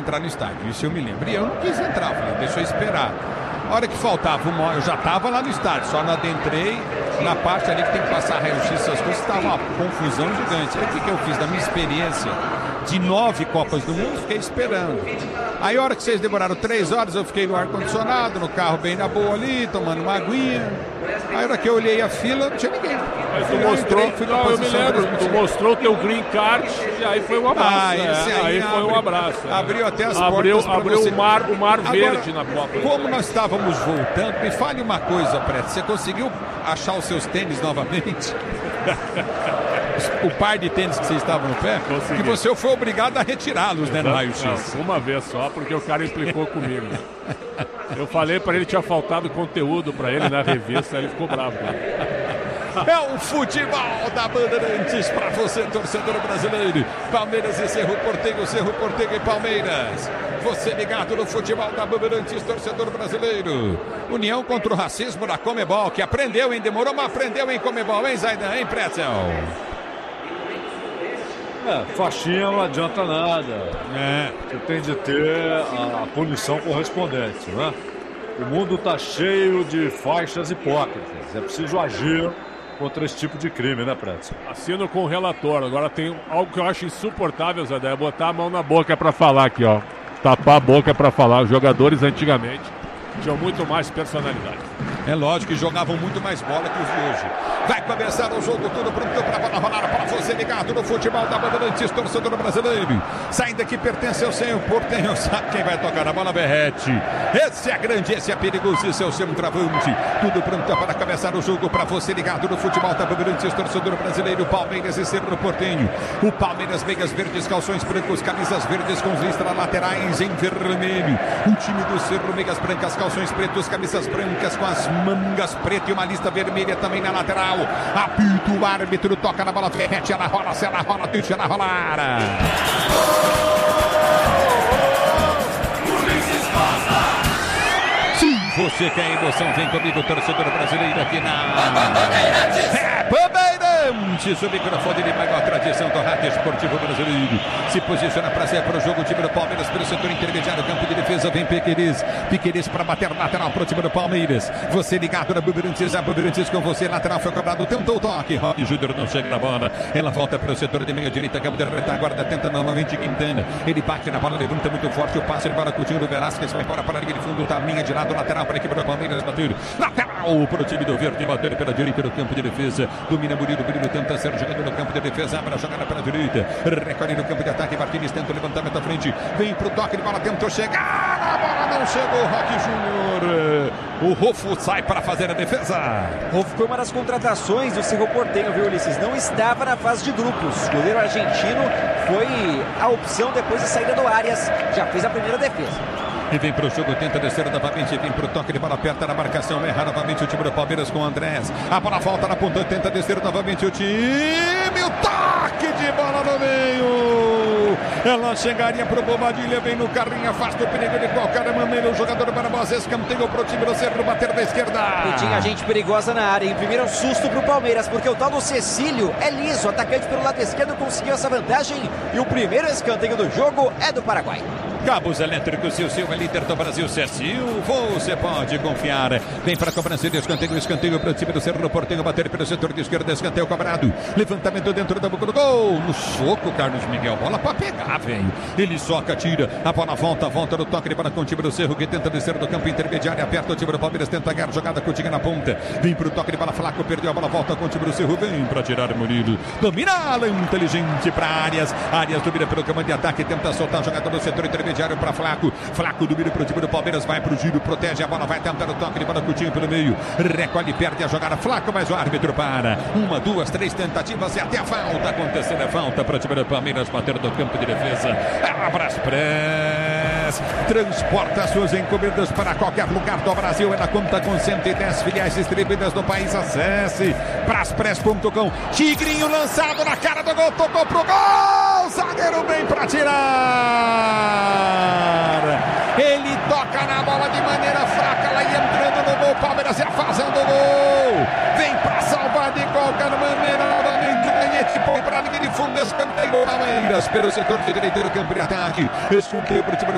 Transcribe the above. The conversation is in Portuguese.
entrar no estádio, isso eu me lembro. E eu não quis entrar, falei, deixa eu esperar. A hora que faltava eu já estava lá no estádio, só não adentrei na parte ali que tem que passar raio-x, essas coisas, estava uma confusão gigante. Aí o que eu fiz? Da minha experiência de 9 Copas do Mundo, fiquei esperando. Aí a hora que vocês demoraram 3 horas, eu fiquei no ar-condicionado, no carro bem na boa ali, tomando uma aguinha. Aí a hora que eu olhei a fila, não tinha ninguém. Mas tu mostrou, eu me lembro, tu mostrou teu green card e aí foi um abraço. Aí foi um abraço. Abriu até as portas. Abriu o mar verde na Copa. Como nós estávamos voltando, me fale uma coisa, Preto, você conseguiu achar os seus tênis novamente? O par de tênis que vocês estavam no pé? Consegui. Que você foi obrigado a retirá-los, né, no raio-x. Uma vez só, porque o cara implicou comigo. Eu falei pra ele que tinha faltado conteúdo pra ele na revista, aí ele ficou bravo. É o futebol da Bandeirantes para você, torcedor brasileiro. Palmeiras e Cerro Porteño e Palmeiras. Você ligado no futebol da Bandeirantes, torcedor brasileiro. União contra o racismo da Comebol, que aprendeu, hein? Demorou, mas aprendeu em Comebol, hein, Zaidan, hein, Pretzel? Faixinha não adianta nada. Você tem de ter a punição correspondente, né? O mundo está cheio de faixas hipócritas. É preciso agir contra esse tipo de crime, né, Pretzel? Assino com o relator. Agora tem algo que eu acho insuportável, Zé, é botar a mão na boca para falar aqui, ó. Tapar a boca para falar. Os jogadores antigamente tinham muito mais personalidade. É lógico que jogavam muito mais bola que os de hoje. Vai começar o jogo, tudo pronto para a bola rolar, para você ligado no futebol da Bandeirantes, torcedor brasileiro. Saindo aqui pertence ao Cerro Porteño, sabe quem vai tocar na bola? Berrete. Esse é grande, esse é perigoso, esse é o centroavante. Tudo pronto para começar o jogo, para você ligado no futebol da Bandeirantes, torcedor brasileiro. Palmeiras e Cerro Porteño. O Palmeiras, meias verdes, calções brancos, camisas verdes com listras laterais em vermelho. O time do Cerro, meias brancas, calções pretos, camisas brancas com as mangas pretas e uma lista vermelha também na lateral. Apita o árbitro, toca na bola, Ferrete, ela rola, deixa ela rolar. Se você quer emoção, vem comigo, torcedor brasileiro, aqui na Bandeirantes. O microfone de maior tradição do rádio esportivo brasileiro. Se posiciona para ser para o jogo, o time do Palmeiras pelo setor intermediário, campo de defesa, vem Piquerez para bater lateral para o time do Palmeiras. Você ligado na Bandeirantes, a Bandeirantes com você, lateral foi cobrado, tentou o toque, Roque Júnior não chega na bola, ela volta para o setor de meia direita, campo de retaguarda, tenta novamente Quintana, ele bate na bola, levanta muito forte o passe, ele para Coutinho do Velasquez, vai embora para a linha de fundo, tá linha de lado, lateral para a equipe do Palmeiras, bater, lateral para o time do Verde, bater pela direita do campo de defesa, domina Murilo tenta ser jogador no campo de defesa, abre a jogada para a direita, recolhe no campo de ataque, Martínez tenta o levantamento à frente, vem pro toque de bola, tentou chegar, a bola não chegou, Roque Júnior, o Rofo sai para fazer a defesa. Rofo foi uma das contratações do Cerro Porteño, viu, Ulisses? Não estava na fase de grupos, o goleiro argentino foi a opção depois da saída do Arias, já fez a primeira defesa. E vem pro jogo, tenta descer novamente, vem pro toque de bola, aperta na marcação, erra novamente o time do Palmeiras com o Andrés. A bola volta na ponta, tenta descer novamente o time, o toque de bola no meio. Ela chegaria pro Bobadilha, vem no carrinho, afasta o perigo de qualquer maneira. O jogador Barbosa escanteio pro time do Cerro, bater da esquerda. E tinha gente perigosa na área, hein? Primeiro susto pro Palmeiras, porque o tal do Cecílio é liso, atacante pelo lado esquerdo, conseguiu essa vantagem. E o primeiro escanteio do jogo é do Paraguai. Cabos elétricos, o seu é líder do Brasil, Cecil, você pode confiar. Vem para a cobrança de escanteio para o time do Cerro Porteño, bater pelo setor de esquerda, escanteio cobrado. Levantamento dentro da boca do gol. No soco, Carlos Miguel, bola para pegar, velho. Ele soca, tira, a bola volta no toque de bola com o time do Cerro, que tenta descer do campo intermediário, aperta o time do Palmeiras, tenta ganhar jogada com o Tinga na ponta. Vem pro toque de bola, Flaco, perdeu a bola, volta com o time do Cerro, vem para tirar Murilo. Domina inteligente para Arias domina pelo comando de ataque, tenta soltar a jogada no setor intermediário para Flaco domina para o time do Palmeiras, vai para o giro, protege a bola, vai tentar o toque de bola com o time pelo meio, recolhe, perde a jogada, Flaco, mas o árbitro para. 1, 2, 3 tentativas e até a falta acontecendo, a falta para o time do Palmeiras, bater do campo de defesa, Braspress transporta suas encomendas para qualquer lugar do Brasil, ela conta com 110 filiais distribuídas no país, acesse braspress.com. Tigrinho lançado na cara do gol, tocou pro gol, zagueiro bem para tirar, ele toca na bola de maneira fraca, lá entrando no gol, Palmeiras afasando o gol, vem para salvar de qualquer maneira, novamente Ganhete põe para a linha de fundo, escanteio Palmeiras pelo setor de direita do campo de ataque, escanteio para o time